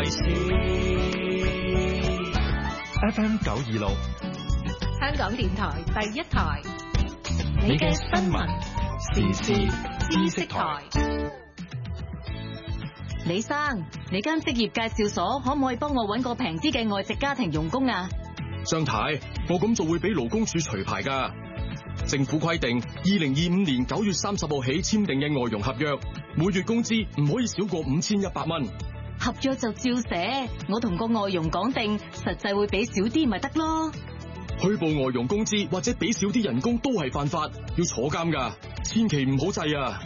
事。FM 926， 香港電台第一台， 你嘅新聞時事知識台。 李生，你間職業介紹所可唔可以幫我搵個平啲嘅外籍家庭傭工啊？ 張太，我咁做會俾勞工處除牌㗎。政府規定，2025年9月30號起簽訂嘅外傭合約，每月工資唔可以少過5100蚊。 合約就照寫，我同個外傭講定，實際會俾少啲咪得咯。 虛報外傭工資或者俾少啲人工都係犯法，要坐監㗎，千祈唔好制啊！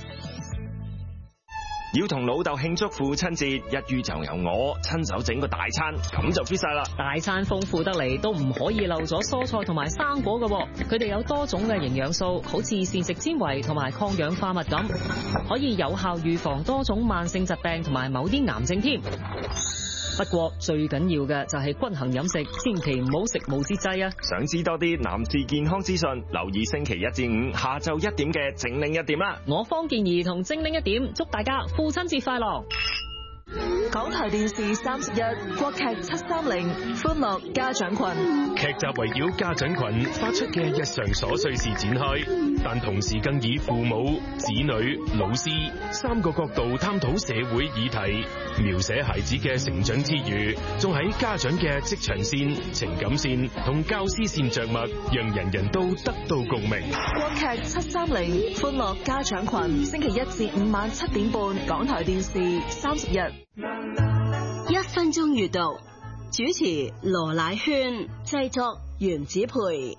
要同老豆慶祝父親節，一於就由我親手整個大餐，咁就 fit 晒啦。 大餐豐富得嚟，都唔可以漏咗蔬菜同埋生果㗎，佢哋有多種嘅營養素，好似膳食纖維同埋抗氧化物咁，可以有效預防多種慢性疾病同埋某啲癌症添。不過最緊要嘅就係均衡飲食，千祈唔好食無節制啊！ 想知多啲男士健康資訊，留意星期1至5下晝1點嘅精靈1點啦。 我方健兒同精靈1點，祝大家父親節快樂！ 港台電視31國劇730歡樂家長群， 劇集圍繞家長群發出嘅日常瑣碎事展開，但同時更以父母、子女、老師3個角度探討社會議題，描寫孩子嘅成長之餘，仲喺家長嘅職場線、情感線同教師線着墨，讓人人都得到共鳴。 國劇730歡樂家長群，星期1至5晚7點半，港台電視30。 1分鐘閱讀，主持羅乃萱，製作袁子培。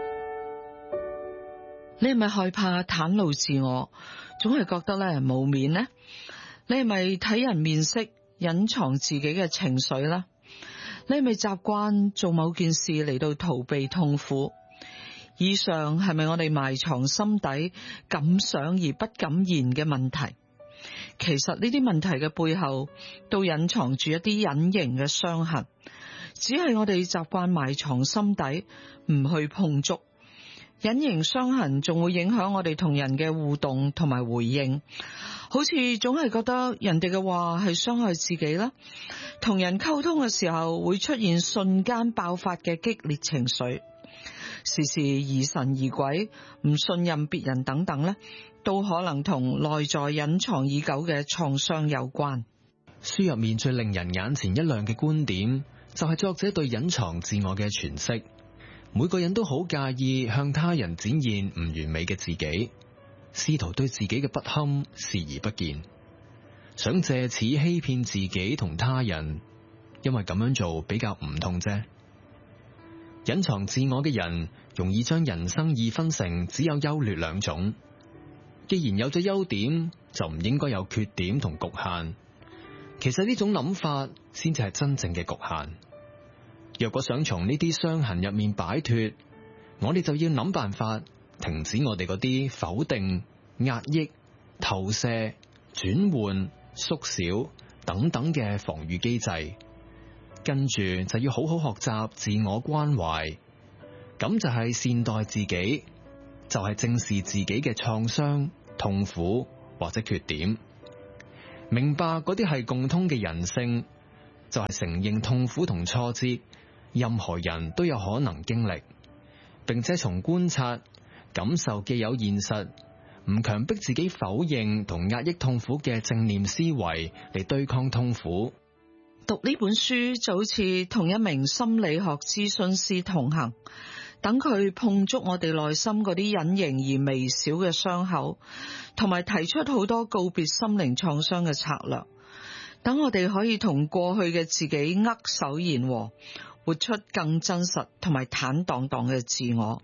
你係咪害怕袒露自我，總係覺得咧冇面呢？你係咪睇人面色，隱藏自己嘅情緒呢？你係咪習慣做某件事嚟到逃避痛苦？以上係咪我哋埋藏心底敢想而不敢言嘅問題？其實呢啲問題嘅背後都隱藏住一啲隱形嘅傷痕，只係我哋習慣埋藏心底，唔去碰觸。隱形傷痕仲會影響我哋同人嘅互動同埋回應，好似總係覺得人哋嘅話係傷害自己啦。同人溝通嘅時候會出現瞬間爆發嘅激烈情緒，時時疑神疑鬼，唔信任別人等等呢，都可能同內在隱藏已久嘅創傷有關。 書入面最令人眼前一亮嘅觀點，就係作者對隱藏自我嘅詮釋。每個人都好介意向他人展現唔完美嘅自己，試圖對自己嘅不堪視而不見，想借此欺騙自己同他人，因為咁樣做比較唔痛啫。隱藏自我嘅人容易將人生二分成只有優劣兩種，既然有咗優點，就唔應該有缺點同局限。其實呢種諗法先至係真正嘅局限。若果想從呢啲傷痕入面擺脫，我哋就要諗辦法停止我哋嗰啲否定、壓抑、投射、轉換、縮小等等嘅防禦機制，跟住就要好好學習自我關懷，咁就係善待自己，就係正視自己嘅創傷、痛苦或者缺點，明白嗰啲係共通嘅人性，就係承認痛苦同挫折，任何人都有可能經歷，並且從觀察、感受既有現實，唔強迫自己否認同壓抑痛苦嘅正念思維嚟對抗痛苦。 讀呢本書就好似同一名心理學諮詢師同行，等佢碰觸我哋內心嗰啲隱形而微小嘅傷口，同埋提出好多告別心靈創傷嘅策略，等我哋可以同過去嘅自己握手言和，活出更真實同埋坦蕩蕩嘅自我。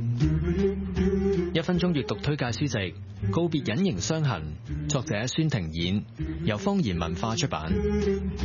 1分鐘閱讀推介書籍《告別隱形傷痕》，作者孫庭演，由方言文化出版。